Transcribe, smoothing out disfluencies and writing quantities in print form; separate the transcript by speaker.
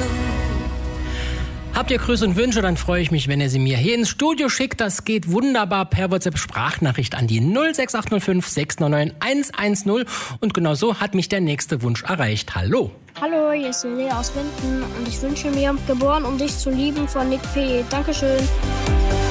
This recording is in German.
Speaker 1: Habt ihr Grüße und Wünsche, dann freue ich mich, wenn ihr sie mir hier ins Studio schickt. Das geht wunderbar per WhatsApp-Sprachnachricht an die 06805 699 110. Und genau so hat mich der nächste Wunsch erreicht. Hallo.
Speaker 2: Hallo, hier ist Lea aus Winden und ich wünsche mir Geboren, um dich zu lieben von Nick P. Dankeschön.